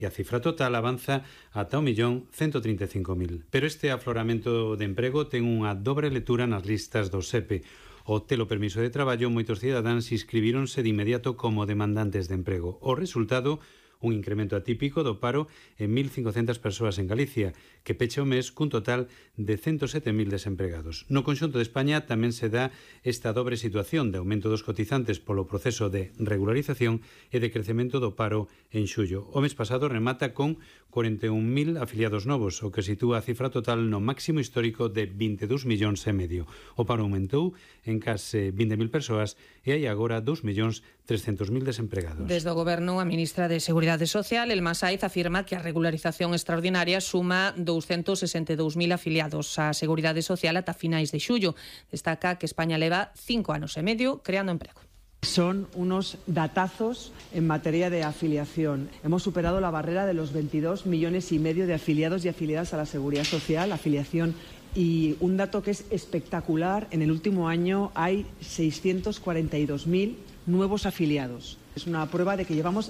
E a cifra total avanza ata 1.135.000. Pero este afloramento de emprego ten unha dobre lectura nas listas do SEPE. Ao ter o permiso de traballo, moitos cidadáns inscribíronse de inmediato como demandantes de emprego. O resultado, un incremento atípico do paro en 1.500 persoas en Galicia, que pecha o mes cun total de 107.000 desempregados. No conxunto de España tamén se dá esta dobre situación de aumento dos cotizantes polo proceso de regularización e de crecemento do paro en xullo. O mes pasado remata con 41.000 afiliados novos, o que sitúa a cifra total no máximo histórico de 22,5 millóns. O paro aumentou en case 20.000 persoas e hai agora 2.300.000 desempregados. Desde o Goberno, a ministra de Seguridade Social, Elma Saiz, afirma que a regularización extraordinaria suma 262.000 afiliados á Seguridade Social ata finais de xullo. Destaca que España leva 5 anos e medio creando emprego. Son unos datazos en materia de afiliación. Hemos superado la barrera de los 22,5 millones de afiliados y afiliadas a la Seguridad Social, afiliación. Y un dato que es espectacular, en el último año hay 642.000 nuevos afiliados. Es una prueba de que llevamos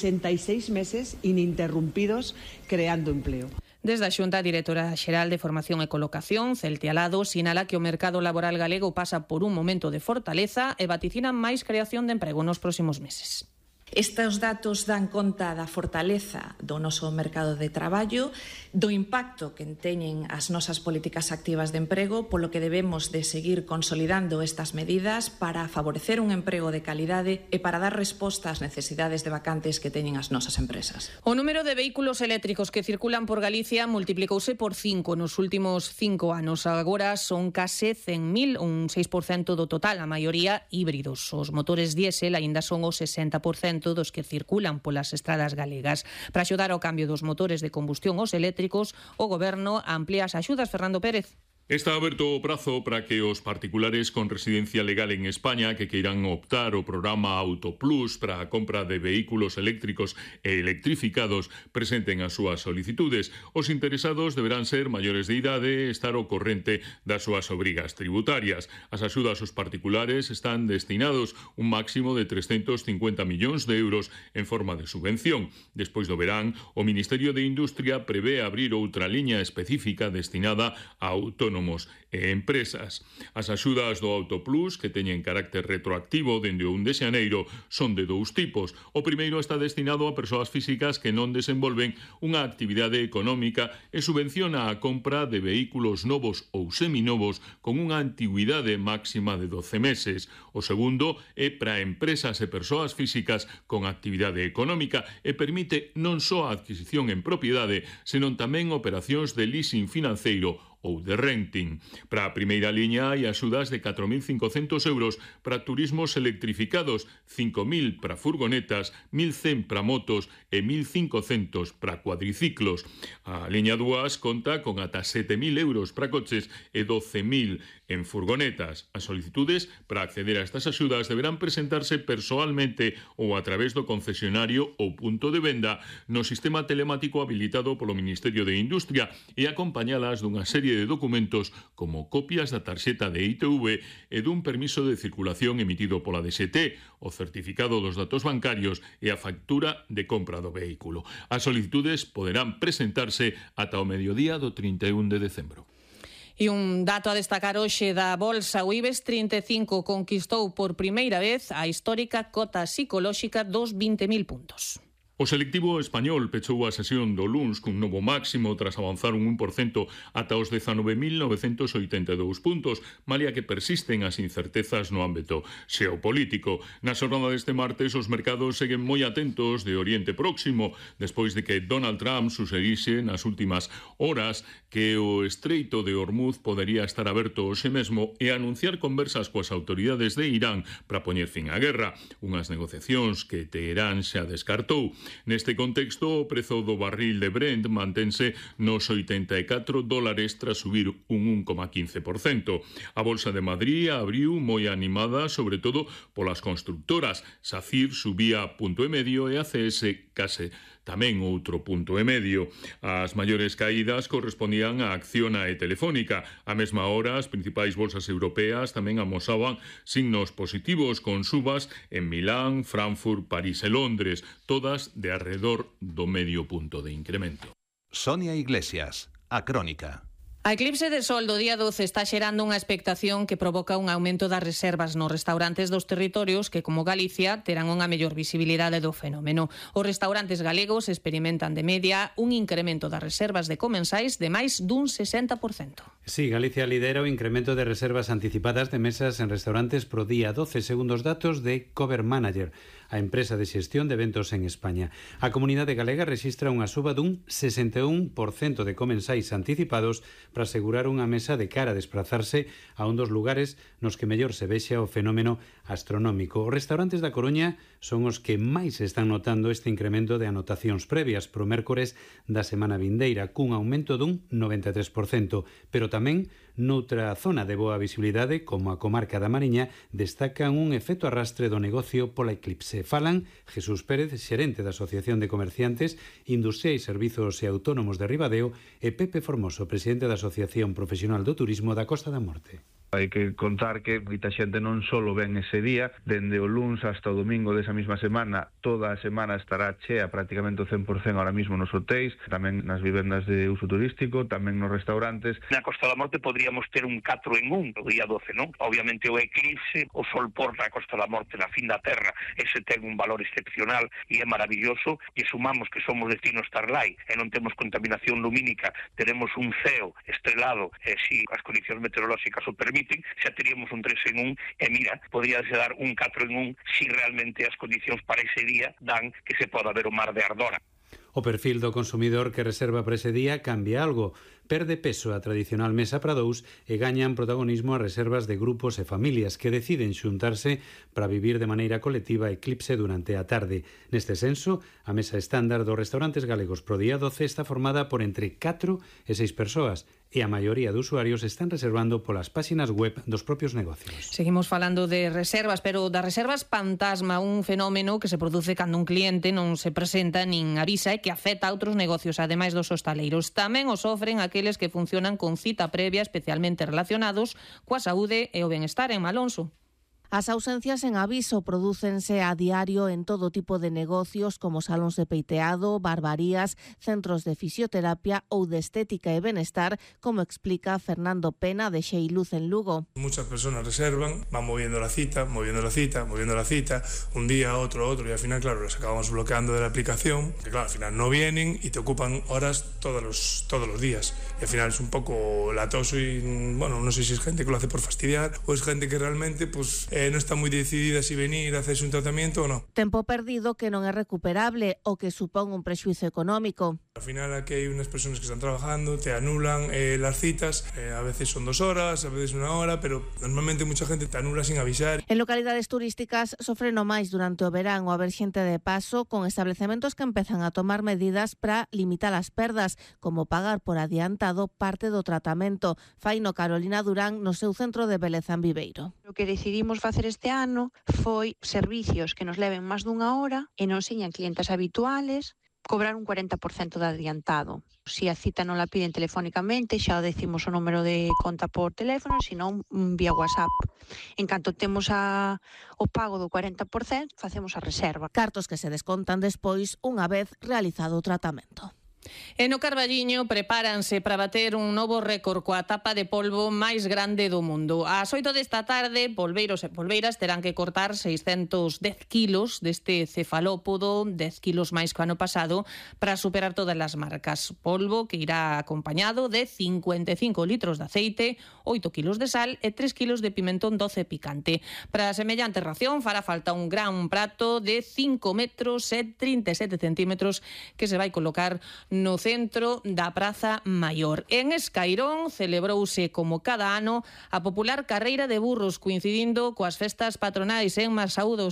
66 meses ininterrumpidos creando empleo. Desde a Xunta, a directora xeral de Formación e Colocación, Celtia Alado, sinala que o mercado laboral galego pasa por un momento de fortaleza e vaticina máis creación de emprego nos próximos meses. Estes datos dan conta da fortaleza do noso mercado de traballo, do impacto que teñen as nosas políticas activas de emprego, polo que debemos de seguir consolidando estas medidas para favorecer un emprego de calidade e para dar resposta ás necesidades de vacantes que teñen as nosas empresas. O número de vehículos eléctricos que circulan por Galicia multiplicouse por 5 nos últimos 5 anos. Agora son case 100.000, un 6% do total, a maioría híbridos. Os motores diésel aínda son o 60% dos que circulan polas estradas galegas. Para axudar ao cambio dos motores de combustión aos eléctricos, o Goberno amplía as axudas. Fernando Pérez. Está aberto o prazo para que os particulares con residencia legal en España que queiran optar ao programa Autoplus para a compra de vehículos eléctricos e electrificados presenten as súas solicitudes. Os interesados deberán ser maiores de idade e estar ao corrente das súas obrigas tributarias. As axudas aos particulares están destinados un máximo de 350 millóns de euros en forma de subvención. Despois do verán, o Ministerio de Industria prevé abrir outra liña específica destinada a autónomos e empresas. As axudas do Autoplus, que teñen carácter retroactivo dende o 1 de xaneiro, son de dous tipos. O primeiro está destinado a persoas físicas que non desenvolven unha actividade económica e subvenciona a compra de vehículos novos ou seminovos con unha antigüidade máxima de 12 meses. O segundo é para empresas e persoas físicas con actividade económica e permite non só a adquisición en propiedade, senón tamén operacións de leasing financeiro ou de renting. Para a primeira liña hai axudas de 4.500 euros para turismos electrificados, 5.000 para furgonetas, 1.100 para motos e 1.500 para cuadriciclos. A liña 2 conta con ata 7.000 euros para coches e 12.000 en furgonetas. As solicitudes para acceder a estas axudas deberán presentarse persoalmente ou a través do concesionario ou punto de venda no sistema telemático habilitado polo Ministerio de Industria e acompañalas dunha serie de documentos como copias da tarxeta de ITV e dun permiso de circulación emitido pola DST, o certificado dos datos bancarios e a factura de compra do vehículo. As solicitudes poderán presentarse ata o mediodía do 31 de decembro. E un dato a destacar hoxe da Bolsa, o IBEX 35 conquistou por primeira vez a histórica cota psicolóxica dos 20.000 puntos. O selectivo español pechou a sesión do luns cun novo máximo tras avanzar un 1% ata os 19.982 puntos, malia que persisten as incertezas no ámbito xeopolítico. Na xornada deste martes, os mercados seguen moi atentos de Oriente Próximo, despois de que Donald Trump suxerixe nas últimas horas que o estreito de Hormuz podería estar aberto hoxe mesmo e anunciar conversas coas autoridades de Irán para poñer fin á guerra, unhas negociacións que Teherán xa descartou. Neste contexto, o prezo do barril de Brent mantense nos $84 tras subir un 1,15%. A Bolsa de Madrid abriu moi animada, sobre todo polas constructoras. SACIR subía 1,5 e ACS case tamén outro punto e medio. As maiores caídas correspondían a Acciona e Telefónica. A mesma hora, as principais bolsas europeas tamén amosaban signos positivos con subas en Milán, Frankfurt, París e Londres, todas de alrededor do medio punto de incremento. Sonia Iglesias, A Crónica. A eclipse de sol do día 12 está xerando unha expectación que provoca un aumento das reservas nos restaurantes dos territorios que, como Galicia, terán unha mellor visibilidade do fenómeno. Os restaurantes galegos experimentan de media un incremento das reservas de comensais de máis dun 60%. Sí, Galicia lidera o incremento de reservas anticipadas de mesas en restaurantes pro día 12, segundo os datos de Cover Manager, a empresa de xestión de eventos en España. A comunidade galega rexistra unha suba dun 61% de comensais anticipados para asegurar unha mesa de cara a desplazarse a un dos lugares nos que mellor se vexa o fenómeno astronómico. Os restaurantes da Coruña son os que máis están notando este incremento de anotacións previas pro mércores da semana vindeira, cun aumento dun 93%, pero tamén noutra zona de boa visibilidade, como a comarca da Mariña, destacan un efecto arrastre do negocio pola eclipse. Falan Jesús Pérez, xerente da Asociación de Comerciantes, Industria e Servizos e Autónomos de Ribadeo, e Pepe Formoso, presidente da Asociación Profesional do Turismo da Costa da Morte. Hai que contar que moita xente non só ven ese día, dende o luns hasta o domingo desa mesma semana, toda a semana estará chea prácticamente o 100% ahora mismo nos hotéis, tamén nas vivendas de uso turístico, tamén nos restaurantes. Na Costa da Morte podríamos ter un 4 en 1 o día 12, non? Obviamente o eclipse, o sol por na Costa da Morte, na fin da terra, ese ten un valor excepcional e é maravilloso, e sumamos que somos destino Starlight e non temos contaminación lumínica, teremos un ceo estrelado, e si as condicións meteorolóxicas o permiten, xa teríamos un 3 en 1 e mira, podríase dar un 4 en 1 si realmente as condicións para ese día dan que se poda ver o mar de Ardora. O perfil do consumidor que reserva para ese día cambia algo. Perde peso a tradicional mesa para dous e gañan protagonismo as reservas de grupos e familias que deciden xuntarse para vivir de maneira colectiva a eclipse durante a tarde. Neste senso, a mesa estándar dos restaurantes galegos pro día 12 está formada por entre 4 e 6 persoas e a maioría de usuarios están reservando polas páxinas web dos propios negocios. Seguimos falando de reservas, pero das reservas fantasma, un fenómeno que se produce cando un cliente non se presenta nin avisa e que afecta a outros negocios, ademais dos hostaleiros. Tamén os sofren aqueles que funcionan con cita previa, especialmente relacionados coa saúde e o benestar en Malonso. As ausencias en aviso prodúcense a diario en todo tipo de negocios como salóns de peiteado, barbarías, centros de fisioterapia ou de estética e benestar, como explica Fernando Pena de Xeiluz en Lugo. Muchas personas reservan, van moviendo la cita, un día, otro, y al final, claro, las acabamos bloqueando de la aplicación, que claro, al final no vienen y te ocupan horas todos los días. Y al final es un poco latoso y, bueno, no sé si es gente que lo hace por fastidiar o es gente que realmente, pues, non está moi decidida si venir a hacerse un tratamento ou non. Tempo perdido que non é recuperable o que supón un prexuízo económico. Al final aquí hai unas personas que están trabajando, te anulan las citas, a veces son 2 horas, a veces 1 hora, pero normalmente mucha gente te anula sin avisar. En localidades turísticas sofren o máis durante o verán o haber xente de paso con establecementos que empezan a tomar medidas para limitar as perdas, como pagar por adiantado parte do tratamento. Faino Carolina Durán no seu centro de beleza en Viveiro. O que decidimos facer este ano foi servicios que nos leven máis dunha hora e non señan clientes habituales, cobrar un 40% de adiantado. Si a cita non la piden telefónicamente, xa decimos o número de conta por teléfono, senón vía WhatsApp. En canto temos o pago do 40%, facemos a reserva. Cartos que se descontan despois unha vez realizado o tratamento. E no Carballiño prepáranse para bater un novo récord coa tapa de polvo máis grande do mundo. Ás 8 desta tarde, polveiros e polveiras terán que cortar 610 kilos deste cefalópodo, 10 kilos máis que o ano pasado, para superar todas as marcas. Polvo que irá acompañado de 55 litros de aceite, 8 kilos de sal e 3 kilos de pimentón doce picante. Para a semellante ración fará falta un gran prato de 5 metros e 37 centímetros que se vai colocar no centro da Praza Maior. En Escairón celebrouse, como cada ano, a popular carreira de burros, coincidindo coas festas patronais en Masaudos.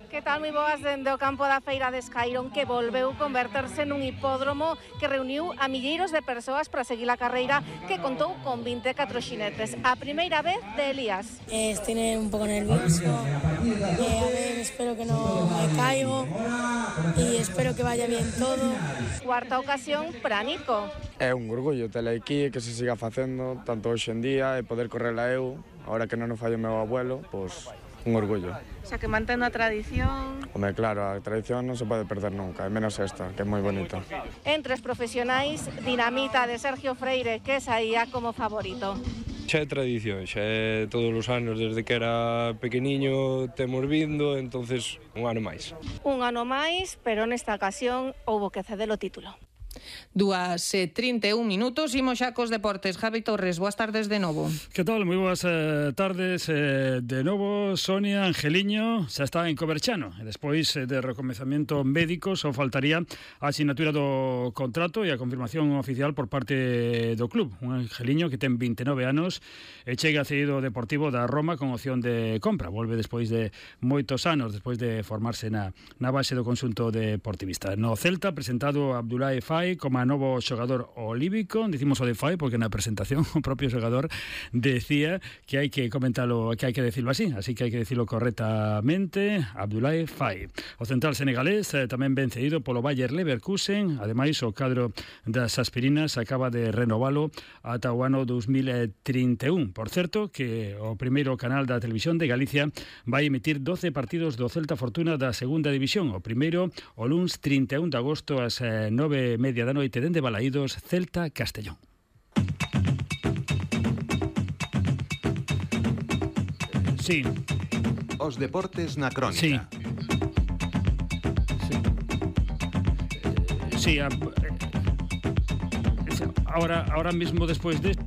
Que tal, moi boas, dende o campo da Feira de Escairón, que volveu converterse nun hipódromo que reuniu a milleiros de persoas para seguir a carreira, que contou con 24 xinetes. A primeira vez de Elías. Estoy un pouco nervioso, a ver, espero que no me caigo y espero que vaya bien todo. Cuarta ocasión para Nico. É un orgullo tela aquí, que se siga facendo, tanto hoxe en día, e poder correla eu, agora que non o fai o meu abuelo, pois un orgullo. O sea, que mantén a tradición. Home, claro, a tradición non se pode perder nunca, e menos esta, que é moi bonita. Entre os profesionais, Dinamita de Sergio Freire, que saía como favorito. Xa é tradición, xa é todos os anos, desde que era pequeniño temos vindo, entonces un ano máis. Un ano máis, pero nesta ocasión houbo que ceder o título. 2:31 minutos, imos xa cos deportes. Javi Torres, boas tardes de novo. Que tal? Moi boas tardes de novo. Sonia Angeliño xa está en Coverchano e despois de recomezamento médico só faltaría a asinatura do contrato e a confirmación oficial por parte do club. Un Angeliño que ten 29 anos e chega cedido Deportivo da Roma con opción de compra. Volve despois de moitos anos, despois de formarse na base do conxunto deportivista. No Celta, presentado Abdoulaye Faye como novo xogador olívico. Dicimos o de Faye porque na presentación o propio xogador decía que hai que comentarlo, que hai que decirlo así que hai que decirlo correctamente. Abdoulaye Faye. O central senegalés tamén ben cedido polo Bayer Leverkusen. Ademais, o cadro das aspirinas acaba de renovalo ata o ano 2031. Por certo, que o primeiro canal da televisión de Galicia vai emitir 12 partidos do Celta Fortuna da segunda división. O primeiro, o luns 31 de agosto ás 9:30 da noite dende Balaídos, Celta Castellón. Sí. Os deportes na crónica. Sí. Ahora mismo despois de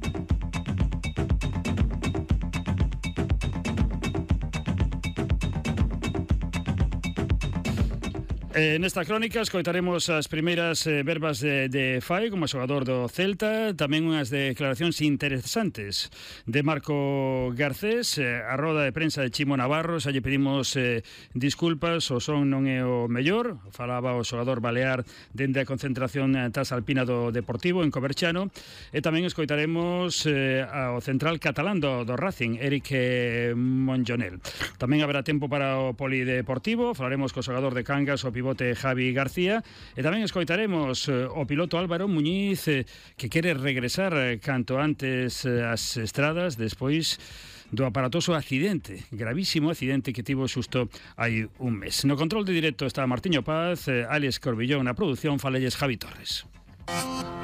nesta crónica escoitaremos as primeiras verbas de Faye como xogador do Celta, tamén unhas declaracións interesantes de Marco Garcés, a roda de prensa de Chimo Navarro. Xa lle pedimos disculpas, o son non é o mellor, falaba o xogador balear dende a concentración transalpina do Deportivo en Coverchano, e tamén escoitaremos ao central catalán do Racing, Eric Monjonel. Tamén haberá tempo para o polideportivo, falaremos co xogador de Cangas, o pivote Javi García, e tamén escoitaremos o piloto Álvaro Muñiz, que quere regresar canto antes ás estradas despois do aparatoso accidente, gravísimo accidente que tivo xusto hai un mes. No control de directo está Martiño Paz, Alex Corbillón na produción, falelles Javi Torres.